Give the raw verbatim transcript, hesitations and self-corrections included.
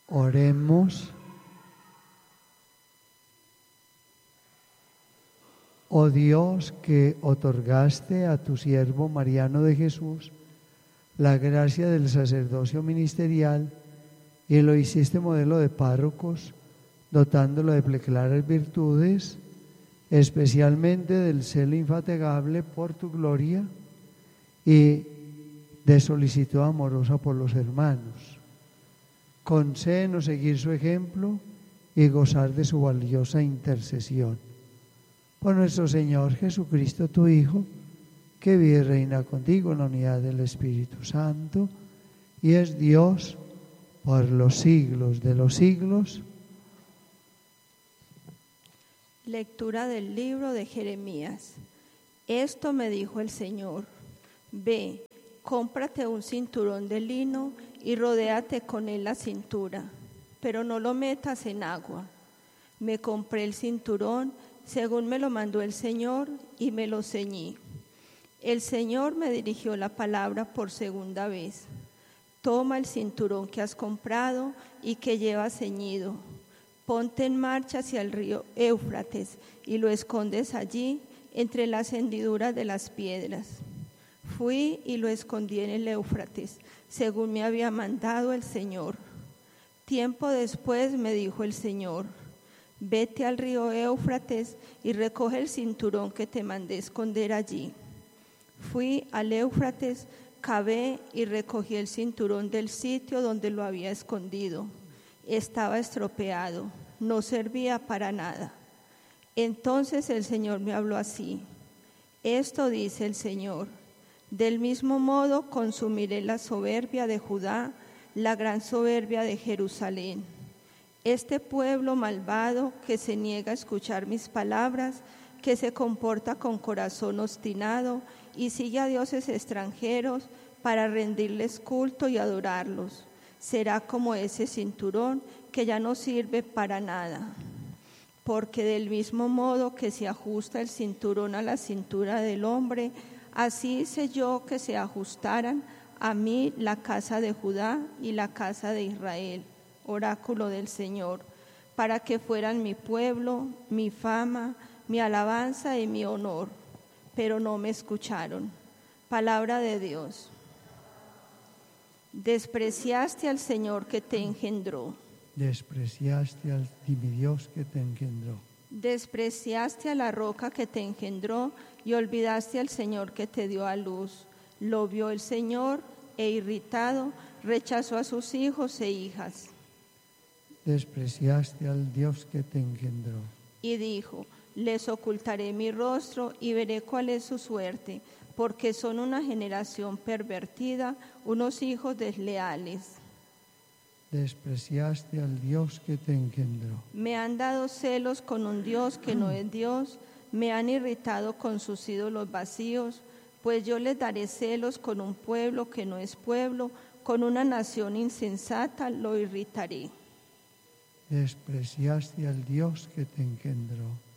Oremos. Oh Dios, que otorgaste a tu siervo Mariano de Jesús la gracia del sacerdocio ministerial y lo hiciste modelo de párrocos, dotándolo de preclaras virtudes, especialmente del celo infatigable por tu gloria y de solicitud amorosa por los hermanos. Concédenos seguir su ejemplo y gozar de su valiosa intercesión. Por nuestro Señor Jesucristo, tu Hijo, que vive y reina contigo en la unidad del Espíritu Santo, y es Dios por los siglos de los siglos. Lectura del libro de Jeremías. Esto me dijo el Señor: ve, cómprate un cinturón de lino y rodéate con él la cintura, pero no lo metas en agua. Me compré el cinturón según me lo mandó el Señor, y me lo ceñí. El Señor me dirigió la palabra por segunda vez: toma el cinturón que has comprado y que llevas ceñido, ponte en marcha hacia el río Éufrates y lo escondes allí entre las hendiduras de las piedras. Fui y lo escondí en el Éufrates, según me había mandado el Señor. Tiempo después me dijo el Señor: vete al río Éufrates y recoge el cinturón que te mandé esconder allí. Fui al Éufrates, cavé y recogí el cinturón del sitio donde lo había escondido. Estaba estropeado, no servía para nada. Entonces el Señor me habló así: esto dice el Señor: del mismo modo consumiré la soberbia de Judá, la gran soberbia de Jerusalén. Este pueblo malvado que se niega a escuchar mis palabras, que se comporta con corazón obstinado y sigue a dioses extranjeros para rendirles culto y adorarlos, será como ese cinturón que ya no sirve para nada. Porque del mismo modo que se ajusta el cinturón a la cintura del hombre, así hice yo que se ajustaran a mí la casa de Judá y la casa de Israel, oráculo del Señor, para que fueran mi pueblo, mi fama, mi alabanza y mi honor. Pero no me escucharon. Palabra de Dios. Despreciaste al Señor que te engendró. Despreciaste al mi Dios que te engendró. Despreciaste a la roca que te engendró y olvidaste al Señor que te dio a luz. Lo vio el Señor e irritado rechazó a sus hijos e hijas. Despreciaste al Dios que te engendró. Y dijo: les ocultaré mi rostro y veré cuál es su suerte, porque son una generación pervertida, unos hijos desleales. Despreciaste al Dios que te engendró. Me han dado celos con un Dios que no es Dios, me han irritado con sus ídolos vacíos, pues yo les daré celos con un pueblo que no es pueblo, con una nación insensata lo irritaré. Despreciaste al Dios que te engendró.